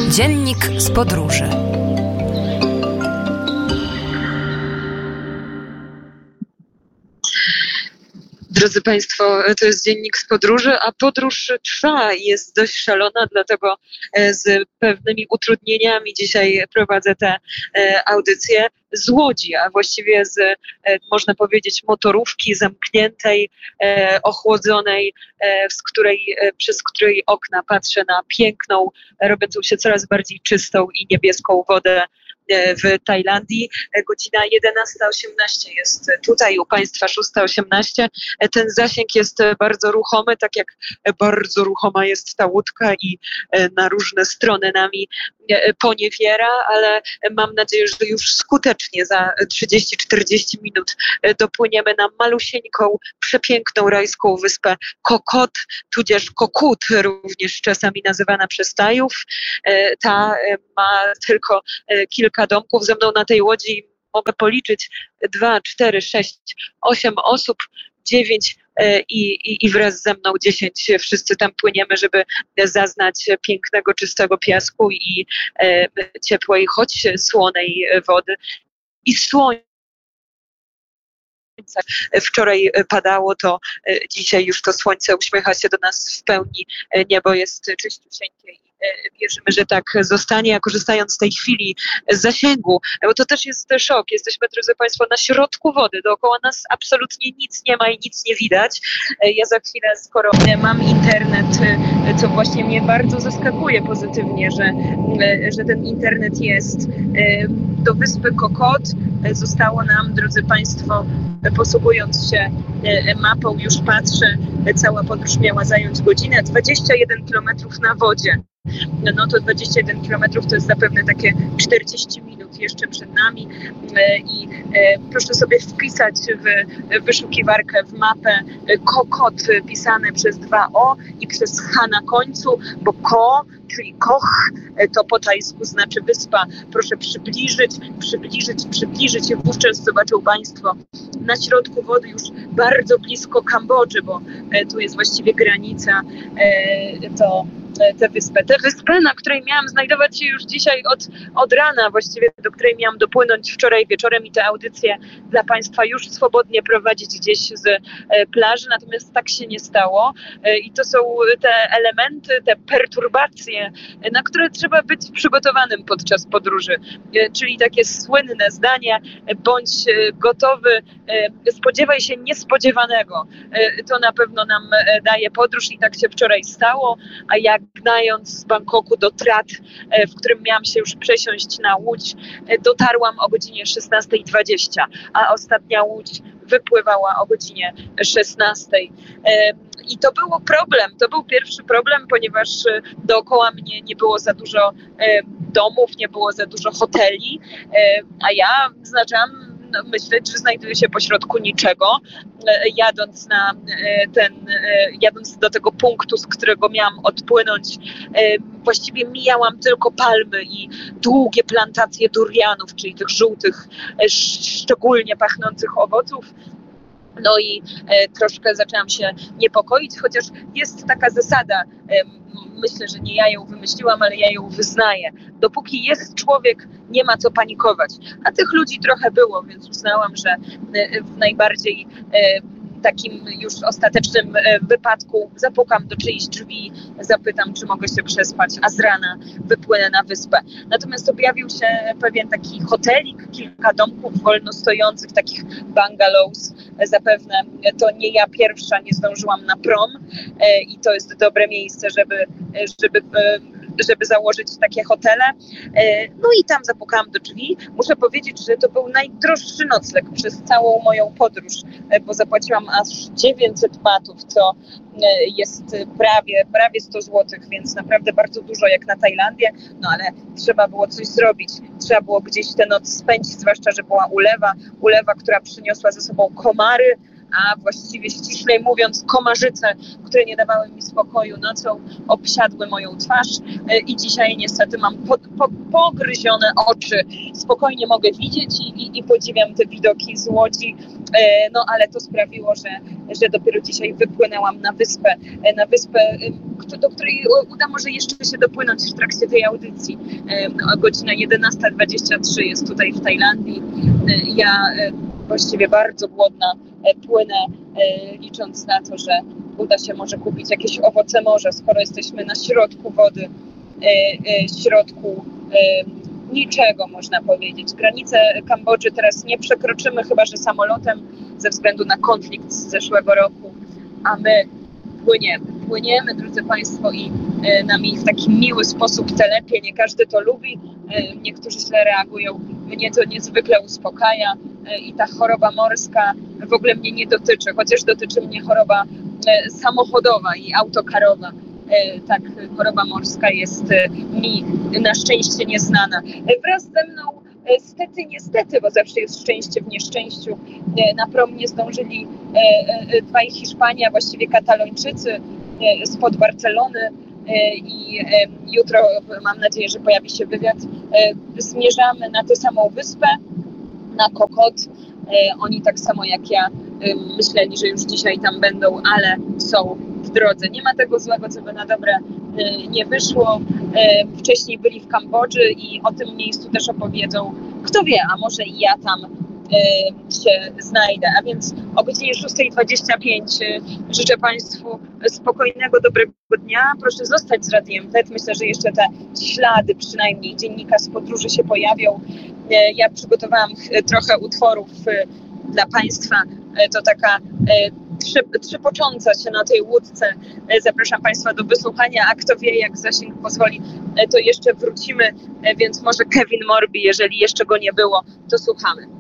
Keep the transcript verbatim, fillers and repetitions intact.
Dziennik z podróży. Drodzy Państwo, to jest Dziennik z podróży, a podróż trwa i jest dość szalona, dlatego z pewnymi utrudnieniami dzisiaj prowadzę tę audycję z Łodzi, a właściwie z, można powiedzieć, motorówki zamkniętej, ochłodzonej, z której, przez której okna patrzę na piękną, robiącą się coraz bardziej czystą i niebieską wodę w Tajlandii. Godzina jedenasta osiemnaście jest tutaj, u Państwa szósta osiemnaście. Ten zasięg jest bardzo ruchomy, tak jak bardzo ruchoma jest ta łódka i na różne strony nami poniewiera, ale mam nadzieję, że już skutecznie za trzydzieści czterdzieści minut dopłyniemy na malusieńką, przepiękną rajską wyspę Kokot, tudzież Kokut, również czasami nazywana przez Tajów. Ta ma tylko kilka domków. Ze mną na tej łodzi mogę policzyć dwa, cztery, sześć, osiem osób, dziewięć i, i, i wraz ze mną dziesięć. Wszyscy tam płyniemy, żeby zaznać pięknego, czystego piasku i e, ciepłej, choć słonej wody i słońca. Wczoraj padało, to dzisiaj już to słońce uśmiecha się do nas w pełni. Niebo jest czyściusieńkie i wierzymy, że tak zostanie, a korzystając z tej chwili z zasięgu, bo to też jest szok. Jesteśmy, drodzy Państwo, na środku wody. Dookoła nas absolutnie nic nie ma i nic nie widać. Ja za chwilę, skoro mam internet, co właśnie mnie bardzo zaskakuje pozytywnie, że, że ten internet jest, do wyspy Kokot zostało nam, drodzy Państwo, posługując się mapą, już patrzę, cała podróż miała zająć godzinę, dwadzieścia jeden kilometrów na wodzie. No to dwadzieścia jeden kilometrów to jest zapewne takie czterdzieści minut jeszcze przed nami i proszę sobie wpisać w wyszukiwarkę, w mapę Kokot pisane przez dwa O i przez H na końcu, bo Ko, czyli Koch, to po tajsku znaczy wyspa. Proszę przybliżyć, przybliżyć, przybliżyć i wówczas zobaczą Państwo na środku wody już bardzo blisko Kambodży, bo tu jest właściwie granica, to tę wyspę. Tę wyspę, na której miałam znajdować się już dzisiaj od, od rana, właściwie do której miałam dopłynąć wczoraj wieczorem i tę audycję dla Państwa już swobodnie prowadzić gdzieś z e, plaży, natomiast tak się nie stało e, i to są te elementy, te perturbacje, e, na które trzeba być przygotowanym podczas podróży, e, czyli takie słynne zdanie, e, bądź e, gotowy, e, spodziewaj się niespodziewanego. E, to na pewno nam e, daje podróż i tak się wczoraj stało, a jak gnając z Bangkoku do Trat, w którym miałam się już przesiąść na łódź, dotarłam o godzinie szesnasta dwadzieścia, a ostatnia łódź wypływała o godzinie szesnastej. I to był problem, to był pierwszy problem, ponieważ dookoła mnie nie było za dużo domów, nie było za dużo hoteli, a ja zaczęłam myśleć, że znajduję się pośrodku niczego, jadąc na ten, jadąc do tego punktu, z którego miałam odpłynąć. Właściwie mijałam tylko palmy i długie plantacje durianów, czyli tych żółtych, szczególnie pachnących owoców. No i e, troszkę zaczęłam się niepokoić, chociaż jest taka zasada, e, myślę, że nie ja ją wymyśliłam, ale ja ją wyznaję. Dopóki jest człowiek, nie ma co panikować. A tych ludzi trochę było, więc uznałam, że e, w najbardziej e, takim już ostatecznym wypadku zapukam do czyichś drzwi, zapytam, czy mogę się przespać, a z rana wypłynę na wyspę. Natomiast objawił się pewien taki hotelik, kilka domków wolno stojących, takich bungalows. Zapewne to nie ja pierwsza nie zdążyłam na prom i to jest dobre miejsce, żeby, żeby żeby założyć takie hotele. No i tam zapukałam do drzwi. Muszę powiedzieć, że to był najdroższy nocleg przez całą moją podróż, bo zapłaciłam aż dziewięćset batów, co jest prawie, prawie sto złotych, więc naprawdę bardzo dużo jak na Tajlandię, no ale trzeba było coś zrobić. Trzeba było gdzieś tę noc spędzić, zwłaszcza, że była ulewa, ulewa, która przyniosła ze sobą komary, a właściwie ściślej mówiąc komarzyce, które nie dawały mi spokoju nocą, obsiadły moją twarz i dzisiaj niestety mam po, po, pogryzione oczy. Spokojnie mogę widzieć i, i, i podziwiam te widoki z łodzi, no ale to sprawiło, że, że dopiero dzisiaj wypłynęłam na wyspę, na wyspę, do której uda może jeszcze się dopłynąć w trakcie tej audycji. O godzina jedenasta dwadzieścia trzy jest tutaj w Tajlandii. Ja właściwie bardzo głodna płynę, licząc na to, że uda się może kupić jakieś owoce morza, skoro jesteśmy na środku wody, środku niczego, można powiedzieć. Granice Kambodży teraz nie przekroczymy, chyba że samolotem, ze względu na konflikt z zeszłego roku, a my płyniemy. Płyniemy, drodzy Państwo, i nami w taki miły sposób telepie. Nie każdy to lubi, niektórzy źle reagują. Mnie to niezwykle uspokaja i ta choroba morska w ogóle mnie nie dotyczy, chociaż dotyczy mnie choroba samochodowa i autokarowa. Tak, choroba morska jest mi na szczęście nieznana. Wraz ze mną, stety, niestety, bo zawsze jest szczęście w nieszczęściu, na prom nie zdążyli dwaj Hiszpanie, a właściwie Katalończycy spod Barcelony, i jutro, mam nadzieję, że pojawi się wywiad. Zmierzamy na tę samą wyspę, na Kokot. Oni tak samo jak ja myśleli, że już dzisiaj tam będą, ale są w drodze. Nie ma tego złego, co by na dobre nie wyszło. Wcześniej byli w Kambodży i o tym miejscu też opowiedzą. Kto wie, a może i ja tam się znajdę. A więc o godzinie szósta dwadzieścia pięć życzę Państwu spokojnego, dobrego dnia. Proszę zostać z Radiem Wnet. Myślę, że jeszcze te ślady przynajmniej dziennika z podróży się pojawią. Ja przygotowałam trochę utworów dla Państwa. To taka trzy, trzypocząca się na tej łódce. Zapraszam Państwa do wysłuchania, a kto wie, jak zasięg pozwoli, to jeszcze wrócimy, więc może Kevin Morby, jeżeli jeszcze go nie było, to słuchamy.